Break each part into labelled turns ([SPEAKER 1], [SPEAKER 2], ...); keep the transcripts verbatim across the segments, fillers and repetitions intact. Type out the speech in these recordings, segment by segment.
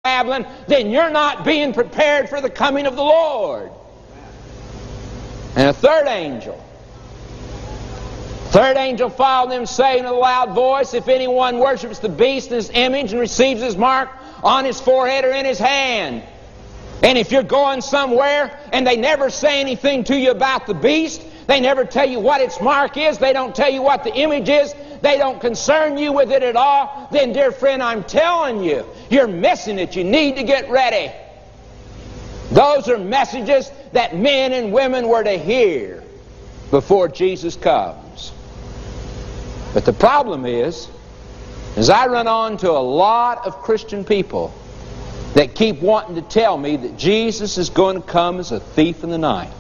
[SPEAKER 1] Babylon, then you're not being prepared for the coming of the Lord. And a third angel. Third angel followed them, saying in a loud voice, if anyone worships the beast in his image and receives his mark on his forehead or in his hand. And if you're going somewhere and they never say anything to you about the beast, they never tell you what its mark is, they don't tell you what the image is, they don't concern you with it at all, then, dear friend, I'm telling you, you're missing it. You need to get ready. Those are messages that men and women were to hear before Jesus comes. But the problem is, is I run on to a lot of Christian people that keep wanting to tell me that Jesus is going to come as a thief in the night.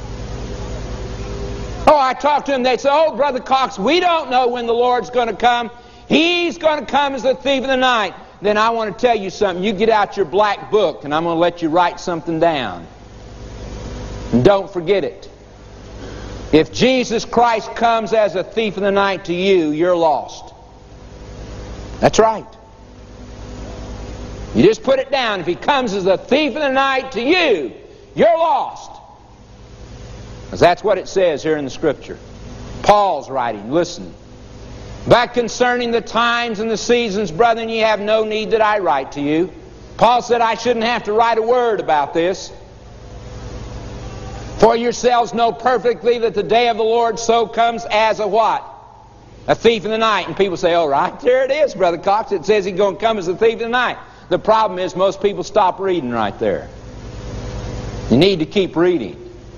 [SPEAKER 1] Oh, I talk to them, they say, oh, Brother Cox, we don't know when the Lord's going to come. He's going to come as a thief in the night. Then I want to tell you something. You get out your black book and I'm going to let you write something down. And don't forget it. If Jesus Christ comes as a thief in the night to you, you're lost. That's right. You just put it down. If He comes as a thief in the night to you, you're lost. Because that's what it says here in the Scripture. Paul's writing. Listen. But concerning the times and the seasons, brethren, ye have no need that I write to you. Paul said I shouldn't have to write a word about this. For yourselves know perfectly that the day of the Lord so comes as a what? A thief in the night. And people say, oh, right, there it is, Brother Cox. It says He's going to come as a thief in the night. The problem is most people stop reading right there. You need to keep reading.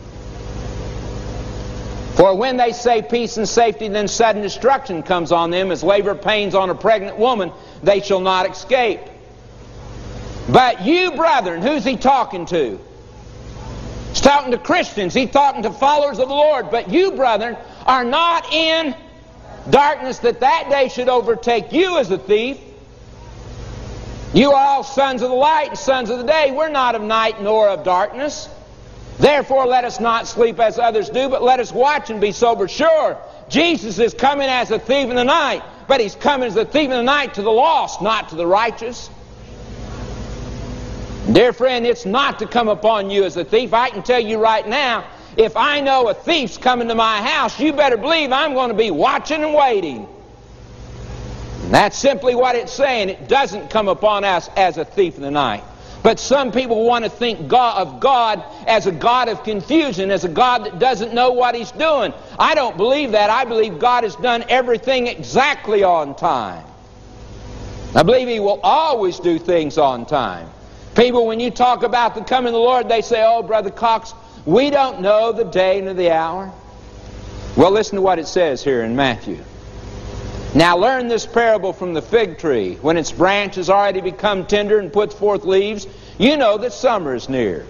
[SPEAKER 1] For when they say peace and safety, then sudden destruction comes on them, as labor pains on a pregnant woman, they shall not escape. But you, brethren, who's he talking to? He's talking to Christians. He's talking to followers of the Lord. But you, brethren, are not in darkness, that that day should overtake you as a thief. You are all sons of the light and sons of the day. We're not of night nor of darkness. Therefore let us not sleep as others do, but let us watch and be sober. Sure, Jesus is coming as a thief in the night, but He's coming as a thief in the night to the lost, not to the righteous. Dear friend, it's not to come upon you as a thief. I can tell you right now, if I know a thief's coming to my house, you better believe I'm going to be watching and waiting. And that's simply what it's saying. It doesn't come upon us as a thief in the night. But some people want to think God, of God as a God of confusion, as a God that doesn't know what He's doing. I don't believe that. I believe God has done everything exactly on time. I believe He will always do things on time. People, when you talk about the coming of the Lord, they say, oh, Brother Cox, we don't know the day nor the hour. Well, listen to what it says here in Matthew. Now learn this parable from the fig tree. When its branch has already become tender and puts forth leaves, you know that summer is near.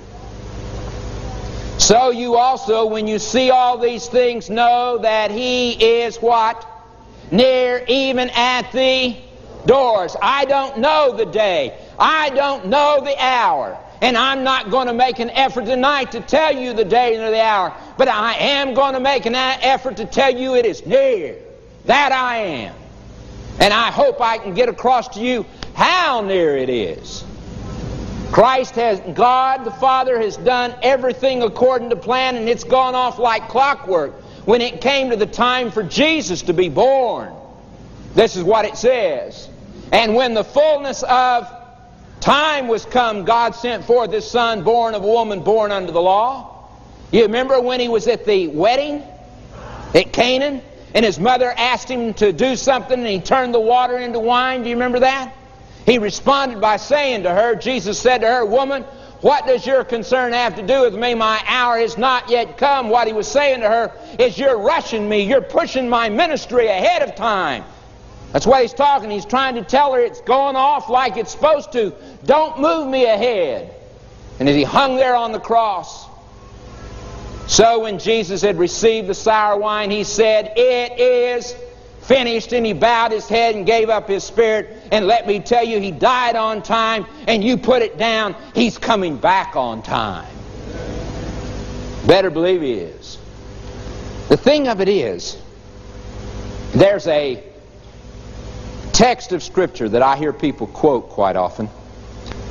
[SPEAKER 1] So you also, when you see all these things, know that He is what? Near, even at the doors. I don't know the day. I don't know the hour. And I'm not going to make an effort tonight to tell you the day nor the hour. But I am going to make an effort to tell you it is near. That I am. And I hope I can get across to you how near it is. Christ has, God the Father has done everything according to plan, and it's gone off like clockwork when it came to the time for Jesus to be born. This is what it says. And when the fullness of time was come, God sent forth His Son, born of a woman, born under the law. You remember when He was at the wedding at Canaan? And His mother asked Him to do something, and He turned the water into wine. Do you remember that? He responded by saying to her, Jesus said to her, woman, what does your concern have to do with me? My hour has not yet come. What He was saying to her is, you're rushing me. You're pushing my ministry ahead of time. That's what He's talking. He's trying to tell her it's going off like it's supposed to. Don't move me ahead. And as He hung there on the cross, so when Jesus had received the sour wine, He said, it is finished. And He bowed His head and gave up His spirit. And let me tell you, He died on time. And you put it down, He's coming back on time. Better believe He is. The thing of it is, there's a text of Scripture that I hear people quote quite often.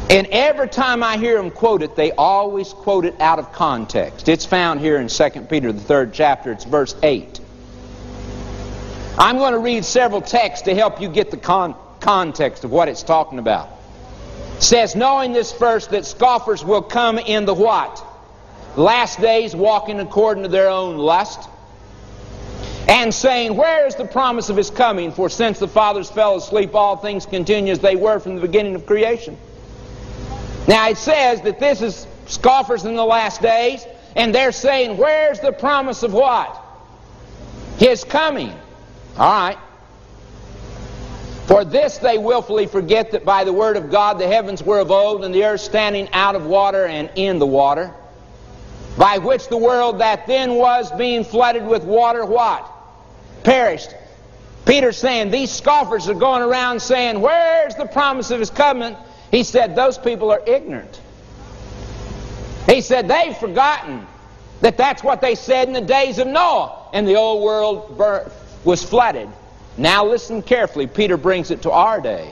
[SPEAKER 1] And every time I hear them quote it, they always quote it out of context. It's found here in Second Peter, the third chapter. It's verse eight. I'm going to read several texts to help you get the con context of what it's talking about. It says, knowing this first, that scoffers will come in the what? Last days, walking according to their own lust, and saying, where is the promise of His coming? For since the fathers fell asleep, all things continue as they were from the beginning of creation. Now it says that this is scoffers in the last days, and they're saying, where's the promise of what? His coming. All right. For this they willfully forget that by the word of God the heavens were of old, and the earth standing out of water and in the water, by which the world that then was, being flooded with water, what? Perished. Peter's saying these scoffers are going around saying, where's the promise of His coming? He said those people are ignorant. He said they've forgotten that that's what they said in the days of Noah, and the old world was flooded. Now listen carefully. Peter brings it to our day.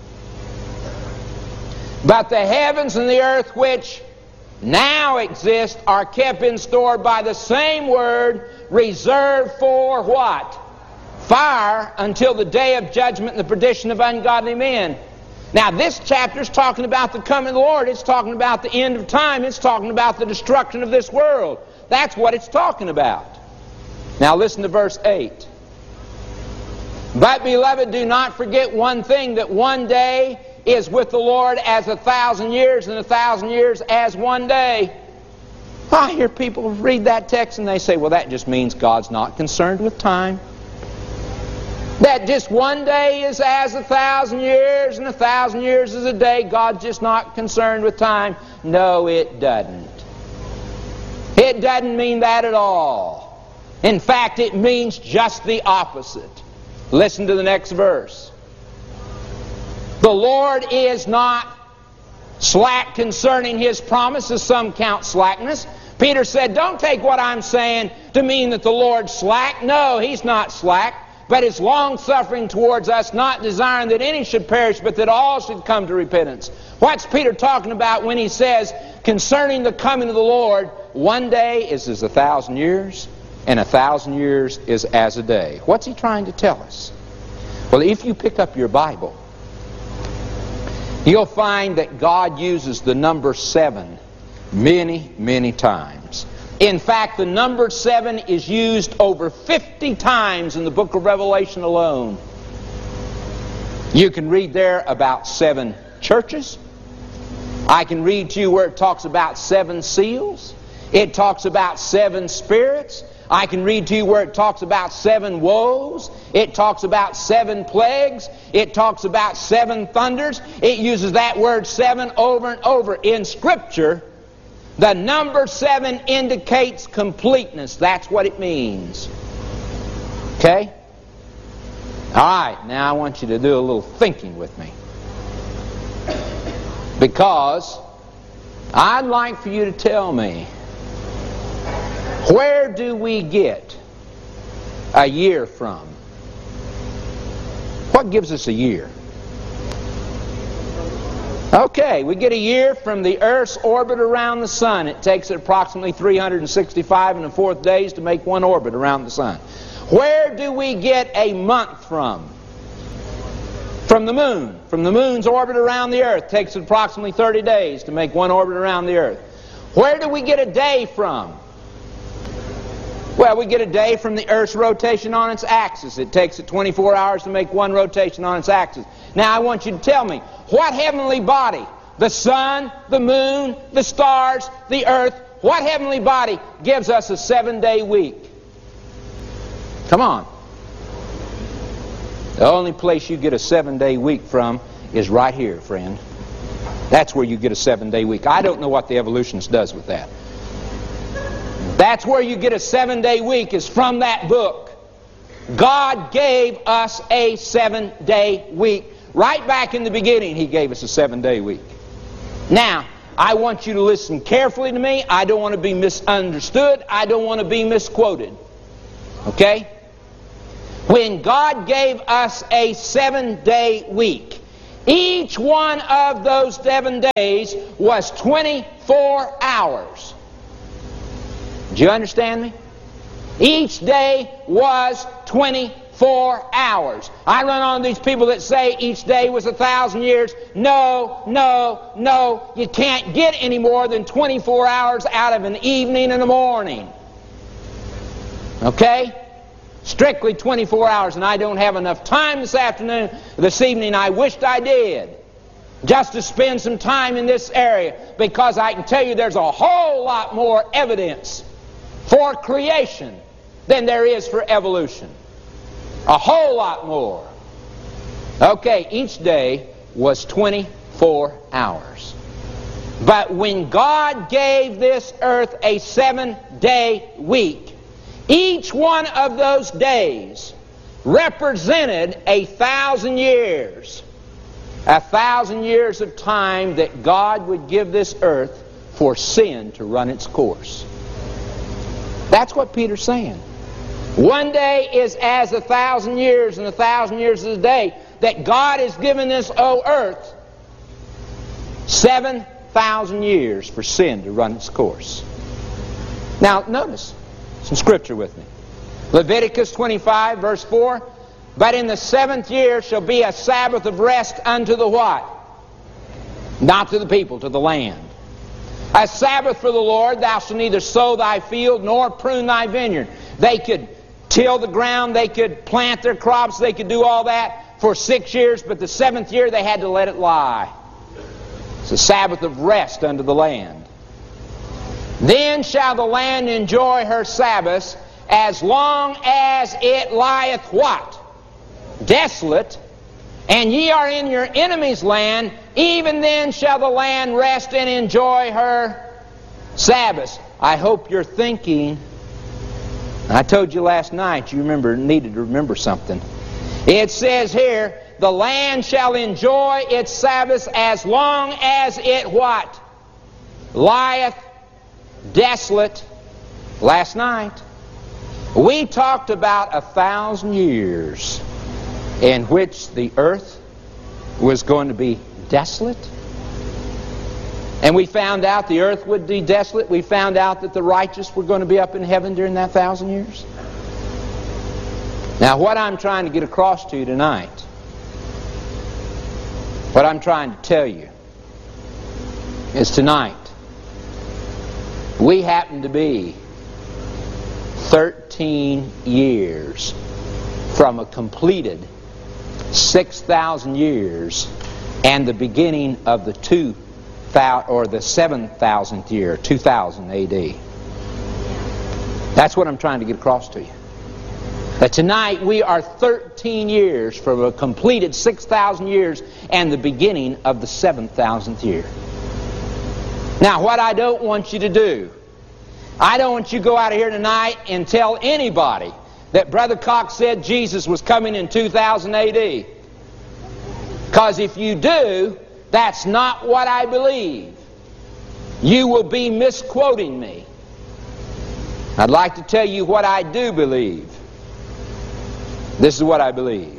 [SPEAKER 1] But the heavens and the earth which now exist are kept in store by the same word, reserved for what? Fire, until the day of judgment and the perdition of ungodly men. Now this chapter is talking about the coming of the Lord. It's talking about the end of time. It's talking about the destruction of this world. That's what it's talking about. Now listen to verse eight. But beloved, do not forget one thing, that one day is with the Lord as a thousand years, and a thousand years as one day. I hear people read that text and they say, well, that just means God's not concerned with time. That just one day is as a thousand years, and a thousand years is a day. God's just not concerned with time. No, it doesn't. It doesn't mean that at all. In fact, it means just the opposite. Listen to the next verse. The Lord is not slack concerning His promises, some count slackness. Peter said, don't take what I'm saying to mean that the Lord's slack. No, He's not slack, but is long-suffering towards us, not desiring that any should perish, but that all should come to repentance. What's Peter talking about when he says, concerning the coming of the Lord, one day is as a thousand years, and a thousand years is as a day? What's he trying to tell us? Well, if you pick up your Bible, you'll find that God uses the number seven many, many times. In fact, the number seven is used over fifty times in the book of Revelation alone. You can read there about seven churches. I can read to you where it talks about seven seals. It talks about seven spirits. I can read to you where it talks about seven woes. It talks about seven plagues. It talks about seven thunders. It uses that word seven over and over. In Scripture, the number seven indicates completeness. That's what it means. Okay? All right, now I want you to do a little thinking with me. Because I'd like for you to tell me, where do we get a year from? What gives us a year? Okay, we get a year from the Earth's orbit around the Sun. It takes it approximately three hundred sixty-five and a fourth days to make one orbit around the Sun. Where do we get a month from? From the Moon. From the Moon's orbit around the Earth. It takes it approximately thirty days to make one orbit around the Earth. Where do we get a day from? Well, we get a day from the Earth's rotation on its axis. It takes it twenty-four hours to make one rotation on its axis. Now I want you to tell me, what heavenly body, the sun, the moon, the stars, the earth, what heavenly body gives us a seven-day week? Come on. The only place you get a seven-day week from is right here, friend. That's where you get a seven-day week. I don't know what the evolutionist does with that. That's where you get a seven-day week, is from that book. God gave us a seven-day week. Right back in the beginning, He gave us a seven-day week. Now, I want you to listen carefully to me. I don't want to be misunderstood. I don't want to be misquoted. Okay? When God gave us a seven-day week, Each one of those seven days was twenty-four hours. Do you understand me? Each day was twenty-four hours. I run on these people that say each day was a thousand years. No, no, no. You can't get any more than twenty-four hours out of an evening and a morning. Okay? Strictly twenty-four hours, and I don't have enough time this afternoon, this evening. I wished I did, just to spend some time in this area, because I can tell you there's a whole lot more evidence for creation than there is for evolution. A whole lot more. Okay, each day was twenty-four hours. But when God gave this earth a seven-day week, each one of those days represented a thousand years. A thousand years of time that God would give this earth for sin to run its course. That's what Peter's saying. One day is as a thousand years, and a thousand years is a day. That God has given this, O earth, seven thousand years for sin to run its course. Now, notice some scripture with me. Leviticus twenty-five, verse four. But in the seventh year shall be a Sabbath of rest unto the what? Not to the people, to the land. A Sabbath for the Lord. Thou shalt neither sow thy field nor prune thy vineyard. They could till the ground, they could plant their crops, they could do all that for six years, but the seventh year they had to let it lie. It's a Sabbath of rest unto the land. Then shall the land enjoy her Sabbaths as long as it lieth what? Desolate. And ye are in your enemy's land, even then shall the land rest and enjoy her Sabbaths. I hope you're thinking, I told you last night, you remember needed to remember something. It says here, the land shall enjoy its Sabbaths as long as it what? Lieth desolate. Last night we talked about a thousand years in which the earth was going to be desolate, and we found out the earth would be desolate. We found out that the righteous were going to be up in heaven during that thousand years. Now, what I'm trying to get across to you tonight, what I'm trying to tell you is tonight we happen to be thirteen years from a completed six thousand years and the beginning of the two thousand or the seven thousandth year, two thousand A D. That's what I'm trying to get across to you. That tonight we are thirteen years from a completed six thousand years and the beginning of the seven thousandth year. Now, what I don't want you to do, I don't want you to go out of here tonight and tell anybody that Brother Cox said Jesus was coming in two thousand A D. Because if you do, that's not what I believe. You will be misquoting me. I'd like to tell you what I do believe. This is what I believe.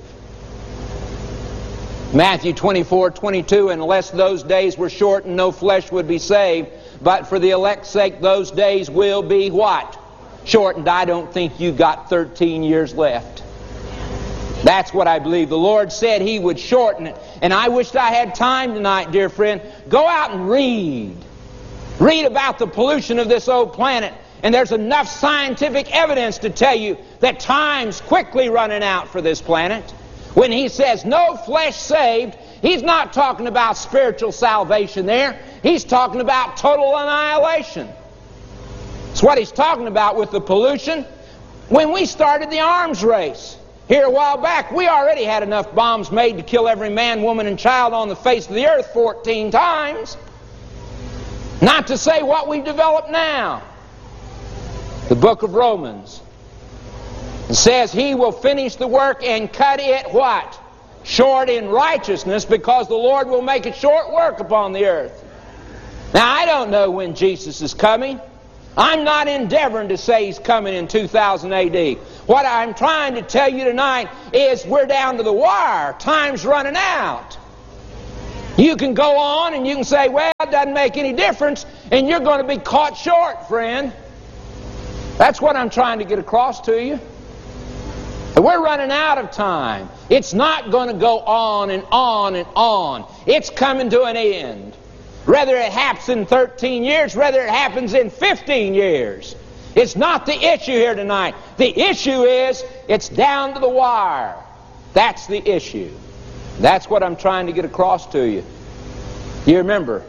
[SPEAKER 1] Matthew twenty-four, twenty-two, unless those days were shortened, no flesh would be saved. But for the elect's sake, those days will be what? Shortened. I don't think you got thirteen years left. That's what I believe. The Lord said He would shorten it. And I wished I had time tonight, dear friend. Go out and read. Read about the pollution of this old planet. And there's enough scientific evidence to tell you that time's quickly running out for this planet. When He says no flesh saved, He's not talking about spiritual salvation there. He's talking about total annihilation. It's what He's talking about with the pollution. When we started the arms race here a while back, we already had enough bombs made to kill every man, woman, and child on the face of the earth fourteen times. Not to say what we've developed now. The book of Romans, it says He will finish the work and cut it what? Short in righteousness, because the Lord will make it short work upon the earth. Now, I don't know when Jesus is coming. I'm not endeavoring to say He's coming in two thousand A D. What I'm trying to tell you tonight is we're down to the wire. Time's running out. You can go on and you can say, well, it doesn't make any difference, and you're going to be caught short, friend. That's what I'm trying to get across to you. We're running out of time. It's not going to go on and on and on. It's coming to an end. Whether it happens in thirteen years, whether it happens in fifteen years. It's not the issue here tonight. The issue is it's down to the wire. That's the issue. That's what I'm trying to get across to you. You remember,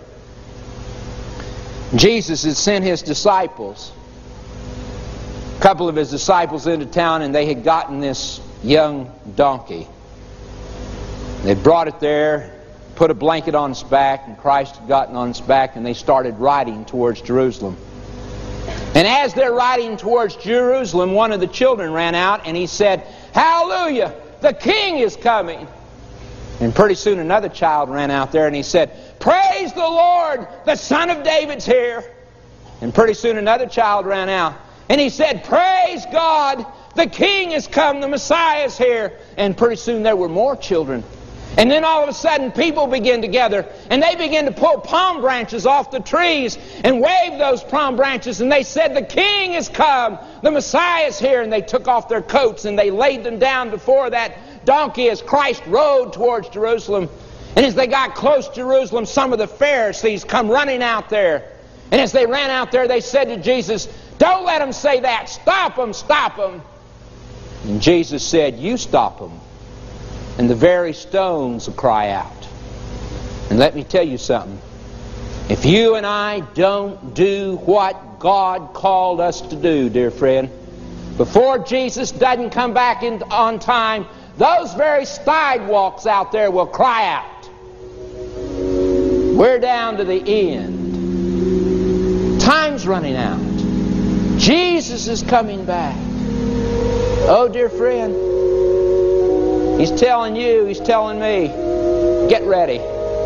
[SPEAKER 1] Jesus had sent His disciples, a couple of His disciples into town, and they had gotten this young donkey. They brought it there, put a blanket on its back, and Christ had gotten on its back, and they started riding towards Jerusalem. And as they're riding towards Jerusalem, one of the children ran out and he said, "Hallelujah, the King is coming." And pretty soon another child ran out there and he said, "Praise the Lord, the Son of David's here." And pretty soon another child ran out and he said, "Praise God, the King has come, the Messiah is here." And pretty soon there were more children. And then all of a sudden people began to gather and they began to pull palm branches off the trees and wave those palm branches, and they said, "The King has come, the Messiah is here." And they took off their coats and they laid them down before that donkey as Christ rode towards Jerusalem. And as they got close to Jerusalem, some of the Pharisees come running out there. And as they ran out there, they said to Jesus, "Don't let them say that. Stop them, stop them." And Jesus said, "You stop them, and the very stones will cry out." And let me tell you something. If you and I don't do what God called us to do, dear friend, before Jesus doesn't come back in on time, those very sidewalks out there will cry out. We're down to the end. Time's running out. Jesus is coming back. Oh, dear friend, He's telling you, He's telling me, get ready.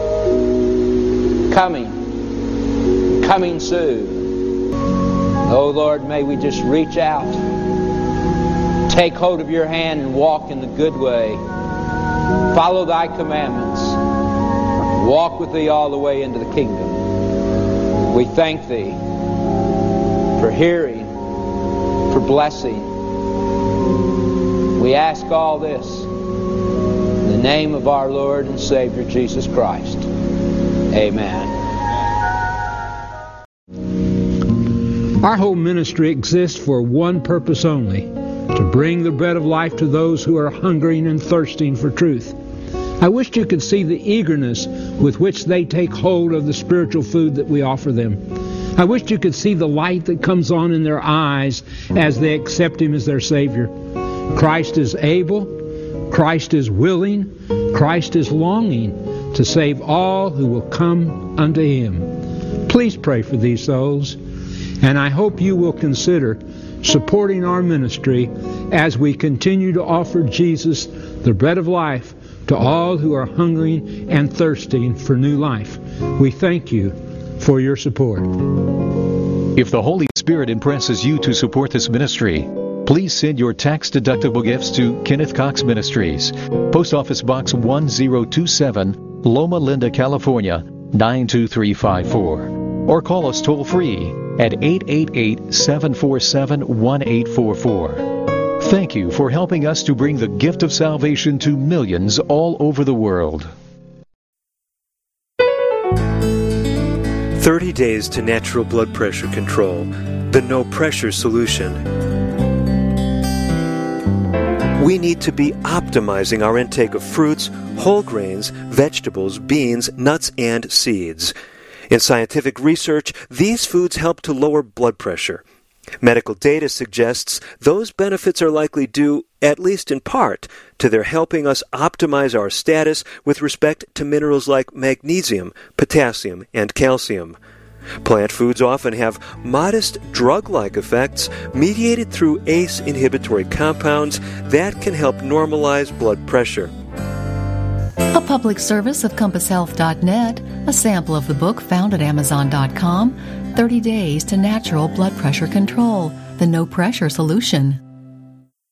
[SPEAKER 1] Coming. Coming soon. Oh, Lord, may we just reach out, take hold of your hand and walk in the good way. Follow thy commandments. Walk with thee all the way into the kingdom. We thank thee for hearing, for blessing. We ask all this in the name of our Lord and Savior Jesus Christ. Amen.
[SPEAKER 2] Our whole ministry exists for one purpose only: to bring the bread of life to those who are hungering and thirsting for truth. I wish you could see the eagerness with which they take hold of the spiritual food that we offer them. I wish you could see the light that comes on in their eyes as they accept Him as their Savior. Christ is able, Christ is willing, Christ is longing to save all who will come unto Him. Please pray for these souls, and I hope you will consider supporting our ministry as we continue to offer Jesus, the bread of life, to all who are hungering and thirsting for new life. We thank you for your support.
[SPEAKER 3] If the Holy Spirit impresses you to support this ministry, please send your tax-deductible gifts to Kenneth Cox Ministries, Post Office Box one zero two seven, Loma Linda, California, nine two three five four. Or call us toll-free at eight eight eight, seven four seven, one eight four four. Thank you for helping us to bring the gift of salvation to millions all over the world.
[SPEAKER 4] thirty days to natural blood pressure control. The no pressure solution. We need to be optimizing our intake of fruits, whole grains, vegetables, beans, nuts, and seeds. In scientific research, these foods help to lower blood pressure. Medical data suggests those benefits are likely due, at least in part, to their helping us optimize our status with respect to minerals like magnesium, potassium, and calcium. Plant foods often have modest drug-like effects mediated through A C E inhibitory compounds that can help normalize blood pressure.
[SPEAKER 5] A public service of compass health dot net, a sample of the book found at amazon dot com, thirty days to Natural Blood Pressure Control, the No Pressure Solution.